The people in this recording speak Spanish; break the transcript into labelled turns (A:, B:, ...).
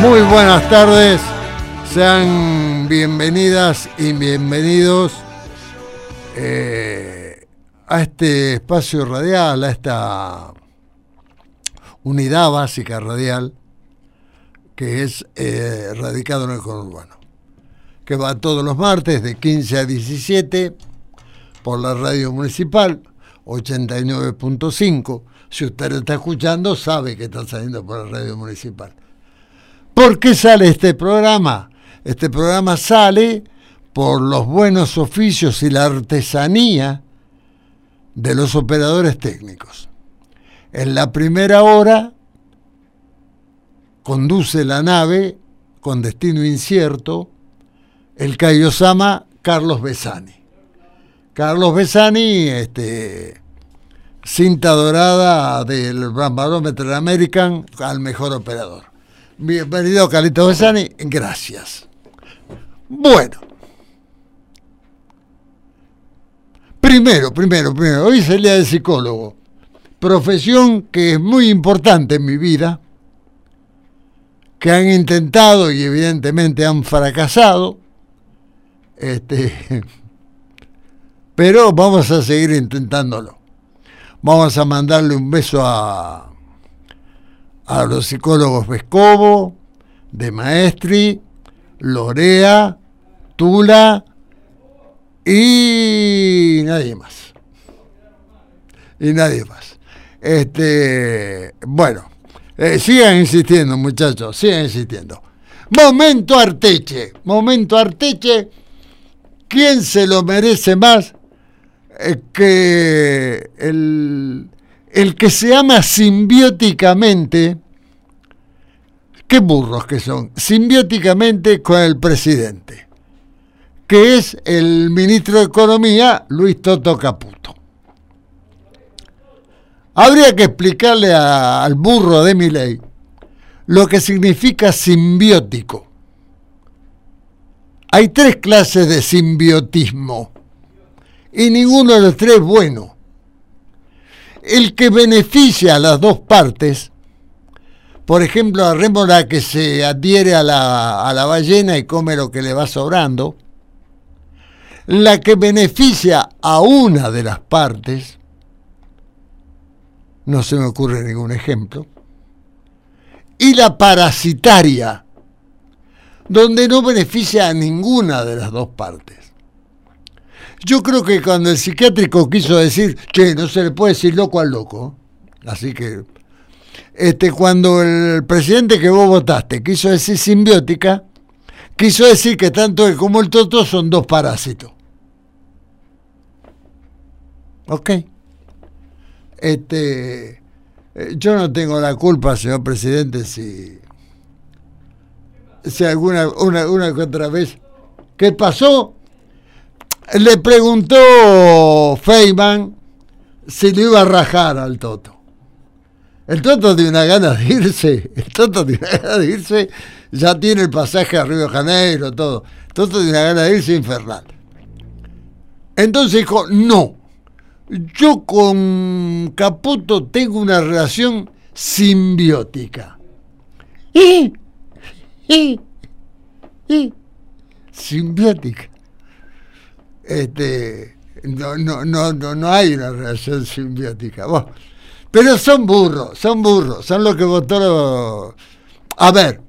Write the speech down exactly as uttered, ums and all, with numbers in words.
A: Muy buenas tardes, sean bienvenidas y bienvenidos eh, a este espacio radial, a esta unidad básica radial que es eh, radicado en el conurbano, que va todos los martes de quince a diecisiete por la radio municipal ochenta y nueve punto cinco. Si usted lo está escuchando, sabe que está saliendo por la radio municipal. ¿Por qué sale este programa? Este programa sale por los buenos oficios y la artesanía de los operadores técnicos. En la primera hora conduce la nave con destino incierto el Kaiosama Carlos Besani. Carlos Besani, este, cinta dorada del Barómetro American al mejor operador. Bienvenido, Carlitos Besani, gracias. Bueno, primero, primero, primero, hoy es el día del psicólogo, profesión que es muy importante en mi vida, que han intentado y evidentemente han fracasado, este, pero vamos a seguir intentándolo. Vamos a mandarle un beso a a los psicólogos Vescovo, De Maestri, Lorea, Tula y nadie más. Y nadie más. Este, bueno, eh, sigan insistiendo, muchachos, sigan insistiendo. Momento Arteche, momento Arteche, ¿quién se lo merece más eh, que el... El que se ama simbióticamente, qué burros que son, simbióticamente con el presidente, que es el ministro de Economía, Luis Toto Caputo. Habría que explicarle a, al burro de Milei lo que significa simbiótico. Hay tres clases de simbiotismo y ninguno de los tres es bueno. El que beneficia a las dos partes, por ejemplo, la rémora que se adhiere a la, a la ballena y come lo que le va sobrando, la que beneficia a una de las partes, no se me ocurre ningún ejemplo, y la parasitaria, donde no beneficia a ninguna de las dos partes. Yo creo que cuando el psiquiátrico quiso decir, che, no se le puede decir loco al loco, así que, este, cuando el presidente que vos votaste quiso decir simbiótica, quiso decir que tanto él como el Toto son dos parásitos. ¿Ok? Este, yo no tengo la culpa, señor presidente, si, si alguna, una, una que otra vez, ¿qué pasó? Le preguntó Feynman si lo iba a rajar al Toto. El Toto tiene una gana de irse, el Toto tiene una gana de irse, ya tiene el pasaje a Río de Janeiro, todo. El Toto tiene una gana de irse infernal. Entonces dijo, no, yo con Caputo tengo una relación simbiótica. ¿Y? ¿Y? ¿Y? Simbiótica. Este, no, no, no, no, no hay una relación simbiótica. Bueno, pero son burros, son burros, son los que votó. Lo... A ver,